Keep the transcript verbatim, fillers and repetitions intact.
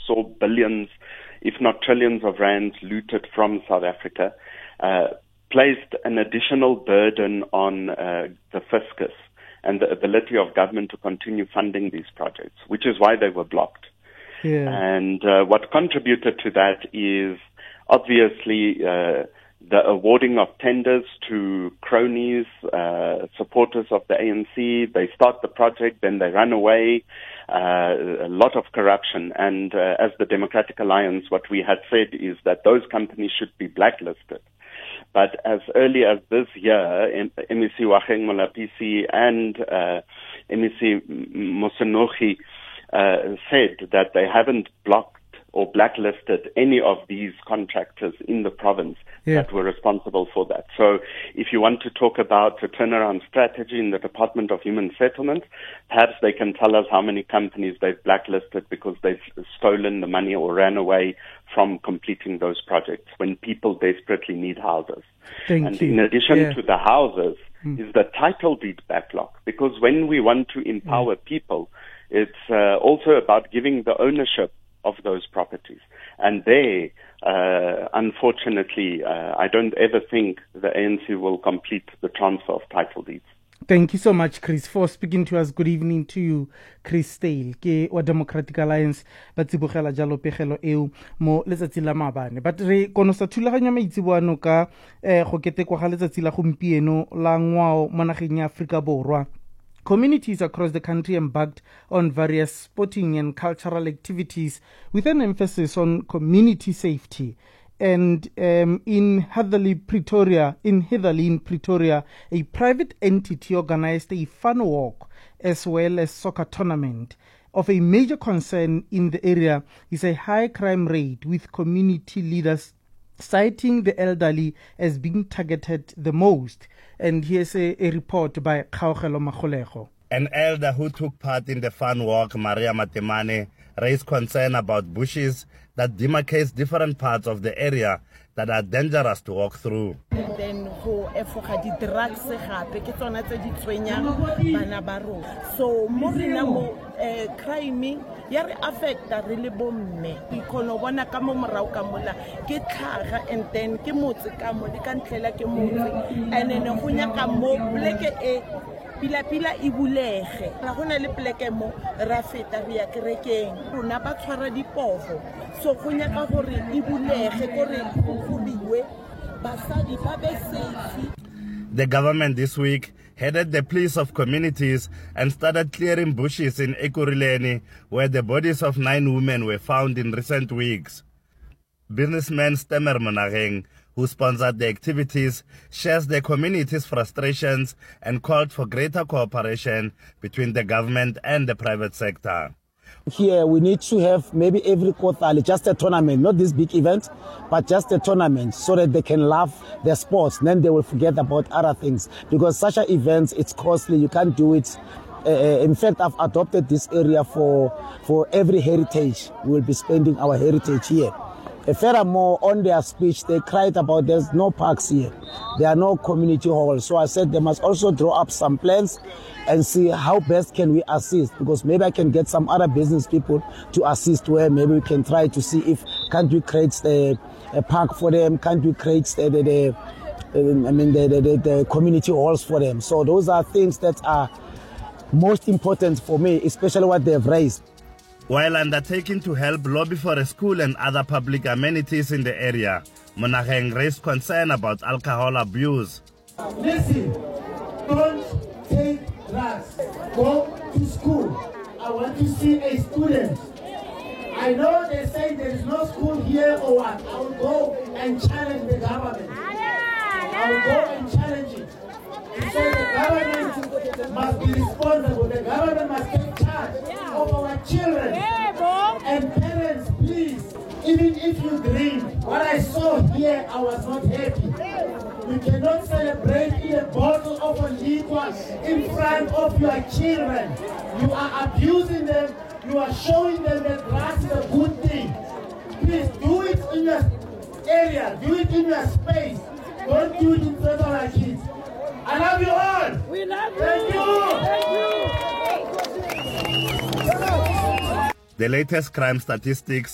saw billions, if not trillions of rands looted from South Africa, uh, placed an additional burden on uh, the fiscus and the ability of government to continue funding these projects, which is why they were blocked. Yeah. And uh, what contributed to that is obviously uh, the awarding of tenders to cronies, uh, supporters of the A N C. They start the project, then they run away. Uh, a lot of corruption. And uh, as the Democratic Alliance, what we had said is that those companies should be blacklisted. But as early as this year, M E C Wageng Molapisi and uh, M E C Mosenogi uh, said that they haven't blocked or blacklisted any of these contractors in the province yeah. that were responsible for that. So if you want to talk about a turnaround strategy in the Department of Human Settlements, perhaps they can tell us how many companies they've blacklisted because they've stolen the money or ran away from completing those projects when people desperately need houses. Thank and you. in addition yeah. to the houses hmm. is the title deed backlog, because when we want to empower hmm. people, it's uh, also about giving the ownership of those properties. And they, uh, unfortunately, uh, I don't ever think the A N C will complete the transfer of title deeds. Thank you so much, Chris, for speaking to us. Good evening to you, Chris Stale, ke wa Democratic Alliance, ba tsibogela jalo pegelo eo mo letsatsi la maabane. But re konosa thulaganya maitsiboano ka eh, go ketekwa ga letsatsi la gompieno la ngwao mo nageng ya Aforika Borwa. Communities across the country embarked on various sporting and cultural activities with an emphasis on community safety. And um, in Heatherly, Pretoria, in Heatherly, in Pretoria, a private entity organized a fun walk as well as soccer tournament. Of a major concern in the area is a high crime rate, with community leaders citing the elderly as being targeted the most. And here's a, a report by Kgaogelo Magolego. An elder who took part in the fun walk, Maria Matemane, raised concern about bushes that demarcates different parts of the area that are dangerous to walk through. And then go efoga di drugs gape ke tsona tse di tswenyang bana ba rona. So mo rena mo crime ya re affecta re le bomme. Ikono bona ka mo morao ka mola ke tlhaga, and then ke motse ka mo di ka ntlela ke motse, and then go nyaka mo pleke e pila pila e bulege ra gona le pleke mo ra feta re ya kerekeng rona ba tshwara dipogo, so go nyaka gore e bulege gore go biwe basadi ba be safe. The government this week headed the pleas of communities and started clearing bushes in Ekurhuleni, where the bodies of nine women were found in recent weeks. Businessman Stemmer Monageng, who sponsored the activities, shares the community's frustrations and called for greater cooperation between the government and the private sector. Here we need to have maybe every quarterly just a tournament, not this big event, but just a tournament so that they can love their sports. Then they will forget about other things, because such a events, it's costly. You can't do it. Uh, in fact, I've adopted this area for, for every heritage. We will be spending our heritage here. Uh, furthermore, on their speech, they cried about there's no parks here. There are no community halls. So I said they must also draw up some plans and see how best can we assist, because maybe I can get some other business people to assist, where maybe we can try to see if can't we create the, a park for them, can't we create the, the, the I mean the, the, the community halls for them. So those are things that are most important for me, especially what they've raised. While undertaking to help lobby for a school and other public amenities in the area, Monageng raised concern about alcohol abuse. Listen, don't take drugs. Go to school. I want to see a student. I know they say there is no school here or what. I will go and challenge the government. I will go and challenge it. So the government must be responsible. The government must take charge of our children. And parents, please, even if you dream, what I saw here, I was not happy. We cannot celebrate in a bottle of a liquor in front of your children. You are abusing them. You are showing them that drugs is a good thing. Please do it in your area. Do it in your space. Don't do it in front of our kids. I love you all. We love you. Thank you. Thank you. The latest crime statistics